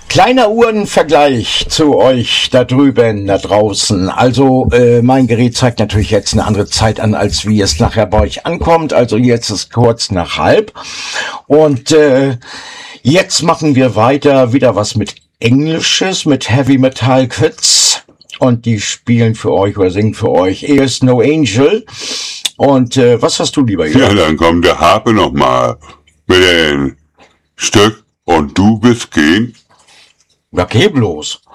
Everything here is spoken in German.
Kleiner Uhrenvergleich zu euch da drüben, da draußen. Also mein Gerät zeigt natürlich jetzt eine andere Zeit an, als wie es nachher bei euch ankommt. Also jetzt ist kurz nach 12:30. Und jetzt machen wir weiter wieder was mit Englisches, mit Heavy Metal Kids. Und die spielen für euch oder singen für euch There's No Angel. Und was hast du lieber hier? Ja, dann kommt der Harpe nochmal mit dem Stück und du bist gehen. Ja, geh bloß.